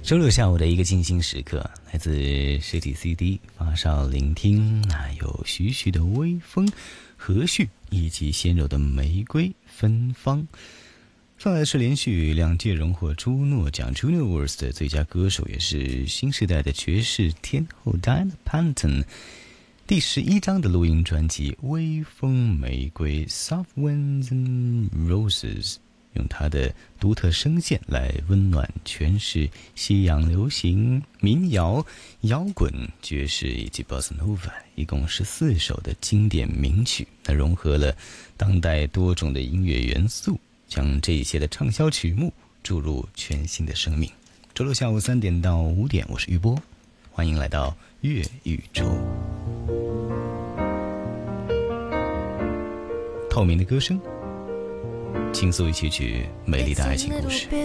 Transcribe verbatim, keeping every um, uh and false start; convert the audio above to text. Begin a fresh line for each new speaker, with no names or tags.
周六下午的一个静心时刻，来自实体 C D 发烧聆听，那有徐徐的微风和煦，以及鲜柔的玫瑰芬芳。上来是连续两届荣获朱诺奖 Juno Awards 的最佳歌手，也是新时代的爵士天后 Diana Panton 第十一张的录音专辑《微风玫瑰》 Soft Winds and Roses， 用她的独特声线来温暖诠释西洋流行、民谣、摇滚、爵士以及 Bossa Nova， 一共十四首的经典名曲，那融合了当代多种的音乐元素，将这一些的畅销曲目注入全新的生命。周六下午三点到五点，我是玉波，欢迎来到乐宇宙。透明的歌声，倾诉一曲曲美丽的爱情故事。